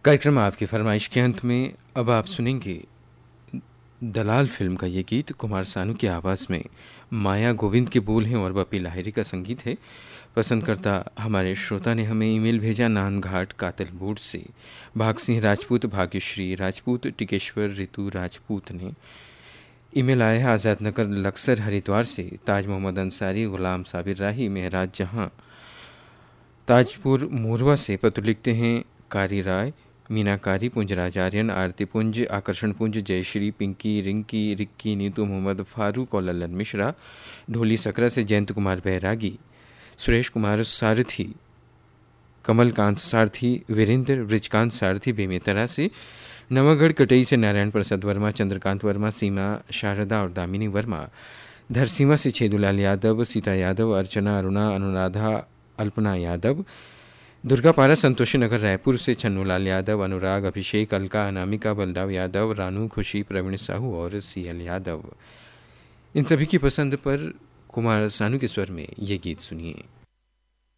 कार्यक्रम आपकी फरमाइश के अंत में अब आप सुनेंगे दलाल फिल्म का ये गीत कुमार सानू की आवाज़ में। माया गोविंद के बोल हैं और बप्पी लाहिरी का संगीत है। पसंद करता हमारे श्रोता ने हमें ईमेल भेजा नानघाट कातलबोर्ड से। भाग सिंह राजपूत, भाग्यश्री राजपूत, टिकेश्वर ऋतु राजपूत ने ईमेल आया है। आज़ाद नगर लक्सर हरिद्वार से ताज मोहम्मद अंसारी, गुलाम साबिर राही, महराज जहां ताजपुर मोरवा से पत्र लिखते हैं कारी राय, मीनाकारी, पुंजराज आर्यन, आरती पुंज, आकर्षण पुंज, जयश्री, पिंकी, रिंकी, रिक्की, नीतू, मोहम्मद फारूक और लल्लन मिश्रा। ढोली सकरा से जयंत कुमार बैरागी, सुरेश कुमार सारथी, कमलकांत सारथी, वीरेंद्र ब्रिजकांत सारथी बेमेतरा से। नवागढ़ कटई से नारायण प्रसाद वर्मा, चंद्रकांत वर्मा, सीमा शारदा और दामिनी वर्मा। धरसीमा से छेदुलाल यादव, सीता यादव, अर्चना, अरुणा, अनुराधा, अल्पना यादव। दुर्गापारा संतोषी नगर रायपुर से छन्नूलाल यादव, अनुराग, अभिषेक, अलका, अनामिका, बलदाव यादव, रानू, खुशी, प्रवीण साहू और सीएल यादव। इन सभी की पसंद पर कुमार सानू के स्वर में ये गीत सुनिए।